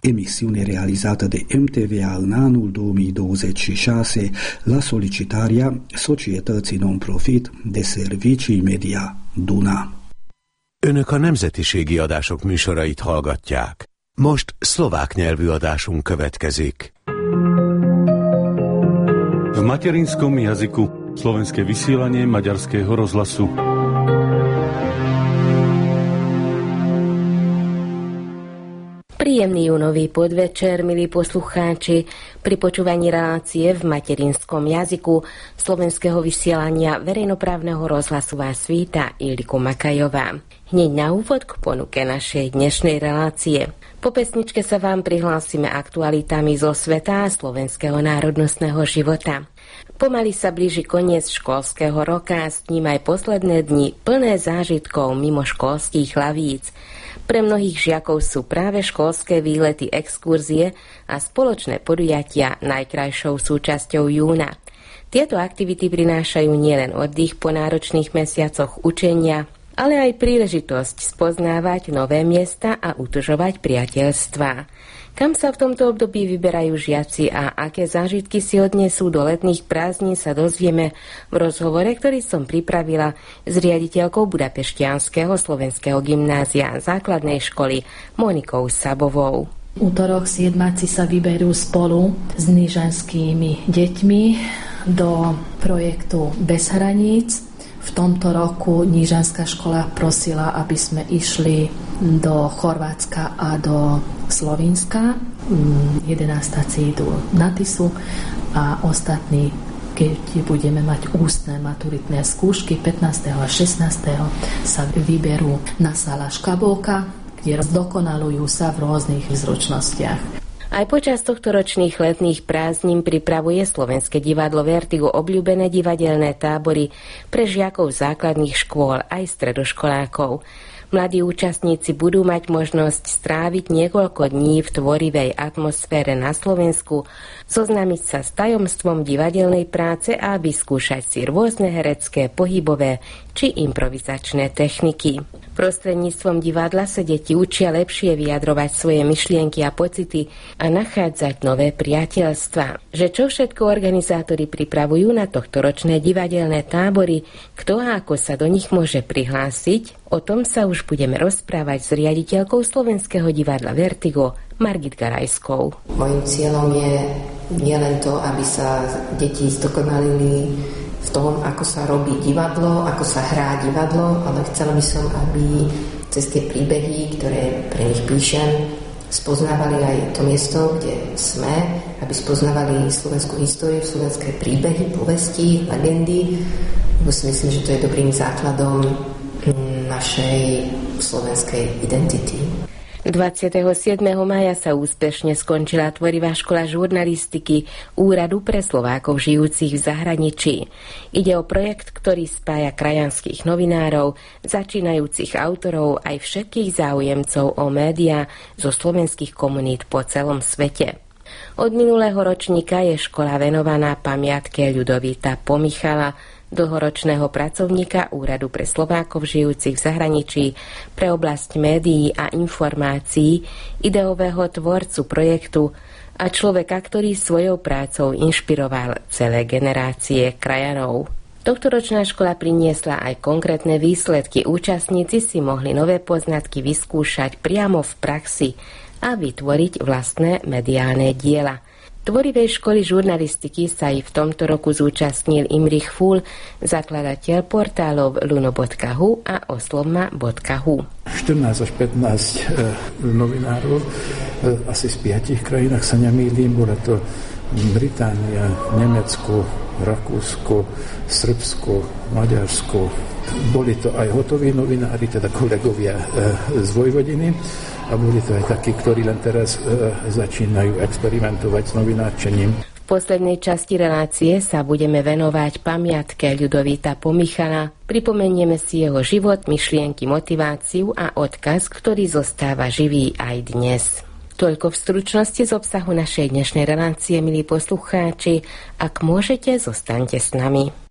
emissione realizzata da MTVA în anul 2026 la solicitarea Societății Non-Profit de Servicii Media Duna. Önök a nemzetiségi adások műsorait hallgatják. Most szlovák nyelvű adásunk következik. V materinskom jazyku slovenské vysielanie Maďarského rozhlasu. Príjemný júnový podvečer, milí poslucháči, pri počúvaní relácie v materinskom jazyku slovenského vysielania verejnoprávneho rozhlasu vás víta Ildiko Makajová. Hneď na úvod k ponuke našej dnešnej relácie. Po pesničke sa vám prihlásime aktualitami zo sveta a slovenského národnostného života. Pomaly sa blíži koniec školského roka a s ním aj posledné dni plné zážitkov mimo školských lavíc. Pre mnohých žiakov sú práve školské výlety, exkurzie a spoločné podujatia najkrajšou súčasťou júna. Tieto aktivity prinášajú nielen oddych po náročných mesiacoch učenia, ale aj príležitosť spoznávať nové miesta a utužovať priateľstvá. Kam sa v tomto období vyberajú žiaci a aké zážitky si odnesú do letných prázdnin, sa dozvieme v rozhovore, ktorý som pripravila s riaditeľkou Budapešťanského slovenského gymnázia základnej školy Monikou Sabovou. Útorok siedmáci sa vyberú spolu s nižanskými deťmi do projektu Bez hraníc. V tomto roku Nižanská škola prosila, aby sme išli do Chorvátska a do Slovinska. 11. idú na Tisu a ostatní, keď budeme mať ústne maturitné skúšky 15. a 16. sa vyberú na Sala Škabolka, kde zdokonalujú sa v rôznych zručnostiach. Aj počas tohto ročných letných prázdnin pripravuje Slovenské divadlo Vertigo obľúbené divadelné tábory pre žiakov základných škôl aj stredoškolákov. Mladí účastníci budú mať možnosť stráviť niekoľko dní v tvorivej atmosfére na Slovensku, zoznámiť sa s tajomstvom divadelnej práce a vyskúšať si rôzne herecké, pohybové či improvizačné techniky. Prostredníctvom divadla sa deti učia lepšie vyjadrovať svoje myšlienky a pocity a nachádzať nové priateľstvá. Že čo všetko organizátori pripravujú na tohtoročné divadelné tábory, kto a ako sa do nich môže prihlásiť, o tom sa už budeme rozprávať s riaditeľkou Slovenského divadla Vertigo Margit Garajskou. Mojím cieľom je nielen to, aby sa deti zdokonalili v tom, ako sa robí divadlo, ako sa hrá divadlo, ale chcela by som, aby cez tie príbehy, ktoré pre nich píšem, spoznávali aj to miesto, kde sme, aby spoznávali slovenskú históriu, slovenské príbehy, povesti, legendy, lebo si myslím, že to je dobrým základom našej slovenskej identity. 27. mája sa úspešne skončila tvorivá škola žurnalistiky Úradu pre Slovákov žijúcich v zahraničí. Ide o projekt, ktorý spája krajanských novinárov, začínajúcich autorov aj všetkých záujemcov o médiá zo slovenských komunít po celom svete. Od minulého ročníka je škola venovaná pamiatke Ľudovíta Pomichala, dlhoročného pracovníka Úradu pre Slovákov žijúcich v zahraničí pre oblasť médií a informácií, ideového tvorcu projektu a človeka, ktorý svojou prácou inšpiroval celé generácie krajanov. Tohtoročná škola priniesla aj konkrétne výsledky. Účastníci si mohli nové poznatky vyskúšať priamo v praxi a vytvoriť vlastné mediálne diela. Tvorivej školy žurnalistiky sa i v tomto roku zúčastnil Imrich Fúl, zakladateľ portálov luno.hu a oslovma.hu. 14 až 15 novinárov, asi z 5 krajinách sa nemýlim, bola to Británia, Nemecko, Rakúsko, Srbsko, Maďarsko. Boli to aj hotoví novinári, teda kolegovia z Vojvodiny. A boli to aj takí, ktorí len teraz začínajú experimentovať s novinárčením. V poslednej časti relácie sa budeme venovať pamiatke Ľudovíta Pomichala. Pripomenieme si jeho život, myšlienky, motiváciu a odkaz, ktorý zostáva živý aj dnes. Toľko v stručnosti z obsahu našej dnešnej relácie, milí poslucháči. Ak môžete, zostaňte s nami.